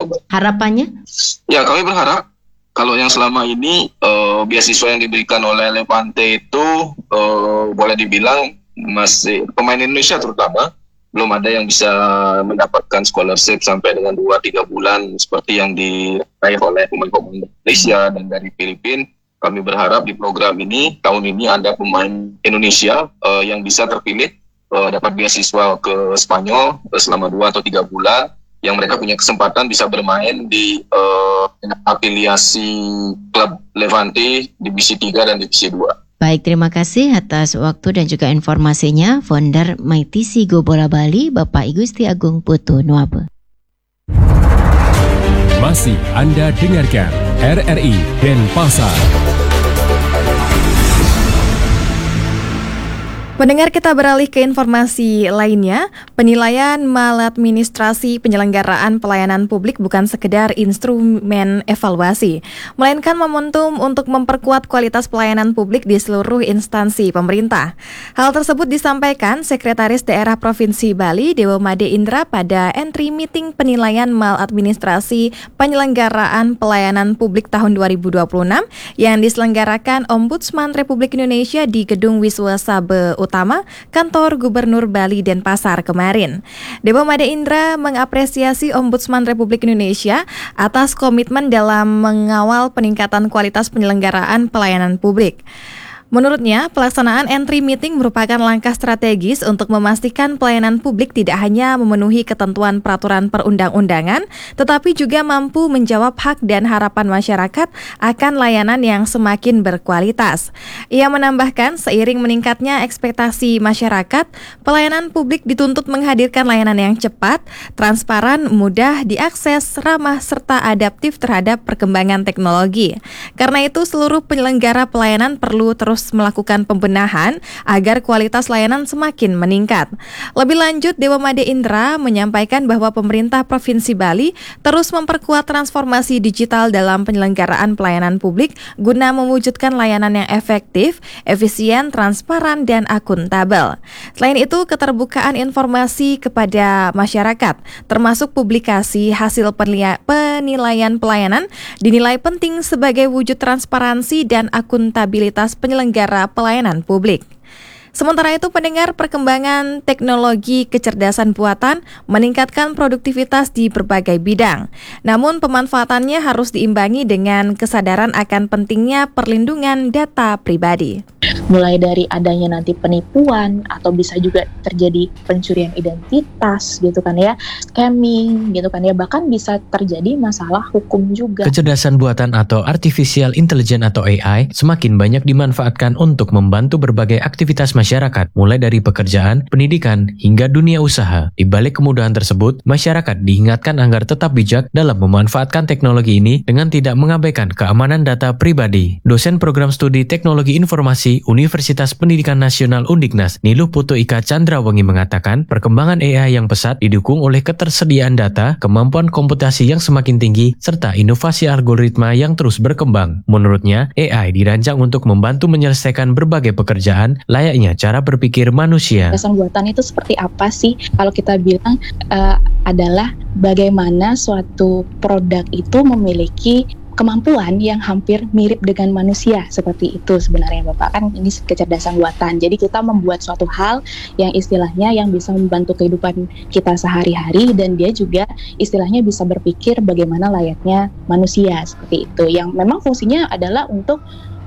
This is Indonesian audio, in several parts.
Harapannya? Ya, kami berharap kalau yang selama ini beasiswa yang diberikan oleh Levante itu boleh dibilang masih pemain Indonesia terutama belum ada yang bisa mendapatkan scholarship sampai dengan 2-3 bulan seperti yang diraih oleh pemain-pemain Malaysia dan dari Filipina. Kami berharap di program ini tahun ini ada pemain Indonesia yang bisa terpilih dapat beasiswa ke Spanyol selama 2 atau 3 bulan, yang mereka punya kesempatan bisa bermain di afiliasi klub Levante Divisi 3 dan Divisi 2. Baik, terima kasih atas waktu dan juga informasinya, Founder Maitisi Go Bola Bali, Bapak Igusti Agung Putu Nuabe. Masih Anda dengarkan RRI Denpasar. Pendengar, kita beralih ke informasi lainnya. Penilaian maladministrasi penyelenggaraan pelayanan publik bukan sekedar instrumen evaluasi, melainkan momentum untuk memperkuat kualitas pelayanan publik di seluruh instansi pemerintah. Hal tersebut disampaikan Sekretaris Daerah Provinsi Bali, Dewa Made Indra, pada entry meeting penilaian maladministrasi penyelenggaraan pelayanan publik tahun 2026 yang diselenggarakan Ombudsman Republik Indonesia di Gedung Wiswa Sabe Utama, Kantor Gubernur Bali Denpasar kemarin. Dewa Made Indra mengapresiasi Ombudsman Republik Indonesia atas komitmen dalam mengawal peningkatan kualitas penyelenggaraan pelayanan publik. Menurutnya, pelaksanaan entry meeting merupakan langkah strategis untuk memastikan pelayanan publik tidak hanya memenuhi ketentuan peraturan perundang-undangan, tetapi juga mampu menjawab hak dan harapan masyarakat akan layanan yang semakin berkualitas. Ia menambahkan, seiring meningkatnya ekspektasi masyarakat, pelayanan publik dituntut menghadirkan layanan yang cepat, transparan, mudah diakses, ramah, serta adaptif terhadap perkembangan teknologi. Karena itu, seluruh penyelenggara pelayanan perlu terus melakukan pembenahan agar kualitas layanan semakin meningkat. Lebih lanjut, Dewa Made Indra menyampaikan bahwa pemerintah Provinsi Bali terus memperkuat transformasi digital dalam penyelenggaraan pelayanan publik guna mewujudkan layanan yang efektif, efisien, transparan, dan akuntabel. Selain itu, keterbukaan informasi kepada masyarakat, termasuk publikasi hasil penilaian pelayanan, dinilai penting sebagai wujud transparansi dan akuntabilitas penyelenggara pelayanan publik. Sementara itu, pendengar, perkembangan teknologi kecerdasan buatan meningkatkan produktivitas di berbagai bidang. Namun, pemanfaatannya harus diimbangi dengan kesadaran akan pentingnya perlindungan data pribadi. Mulai dari adanya nanti penipuan atau bisa juga terjadi pencurian identitas gitu kan ya, scamming gitu kan ya, bahkan bisa terjadi masalah hukum juga. Kecerdasan buatan atau artificial intelligence atau AI semakin banyak dimanfaatkan untuk membantu berbagai aktivitas masyarakat, mulai dari pekerjaan, pendidikan, hingga dunia usaha. Di balik kemudahan tersebut, masyarakat diingatkan agar tetap bijak dalam memanfaatkan teknologi ini dengan tidak mengabaikan keamanan data pribadi. Dosen Program Studi Teknologi Informasi Universitas Pendidikan Nasional Undiknas, Niluh Putu Ika Candrawangi mengatakan, perkembangan AI yang pesat didukung oleh ketersediaan data, kemampuan komputasi yang semakin tinggi, serta inovasi algoritma yang terus berkembang. Menurutnya, AI dirancang untuk membantu menyelesaikan berbagai pekerjaan layaknya cara berpikir manusia. Kecerdasan buatan itu seperti apa sih? Kalau kita bilang adalah bagaimana suatu produk itu memiliki kemampuan yang hampir mirip dengan manusia, seperti itu sebenarnya Bapak, kan ini kecerdasan buatan. Jadi kita membuat suatu hal yang istilahnya yang bisa membantu kehidupan kita sehari-hari, dan dia juga istilahnya bisa berpikir bagaimana layaknya manusia, seperti itu. Yang memang fungsinya adalah untuk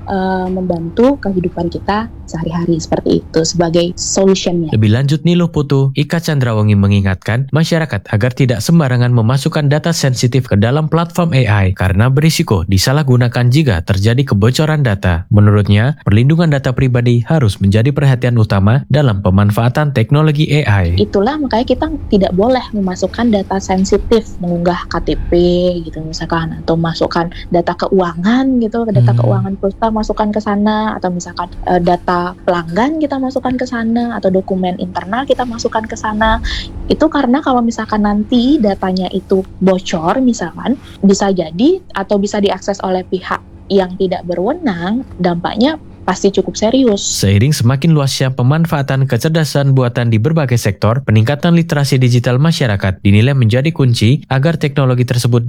membantu kehidupan kita sehari-hari, seperti itu sebagai solutionnya. Lebih lanjut, Niluh Putu Ika Candrawangi mengingatkan masyarakat agar tidak sembarangan memasukkan data sensitif ke dalam platform AI karena berisiko disalahgunakan jika terjadi kebocoran data. Menurutnya, perlindungan data pribadi harus menjadi perhatian utama dalam pemanfaatan teknologi AI. Itulah makanya kita tidak boleh memasukkan data sensitif, mengunggah KTP gitu misalkan, atau masukkan data keuangan gitu, data keuangan perusahaan masukkan ke sana, atau misalkan data pelanggan kita masukkan ke sana, atau dokumen internal kita masukkan ke sana. Itu karena kalau misalkan nanti datanya itu bocor misalkan, bisa jadi atau bisa diakses oleh pihak yang tidak berwenang, dampaknya pasti cukup serius. Seiring semakin luasnya pemanfaatan kecerdasan buatan di berbagai sektor, peningkatan literasi digital masyarakat dinilai menjadi kunci agar teknologi tersebut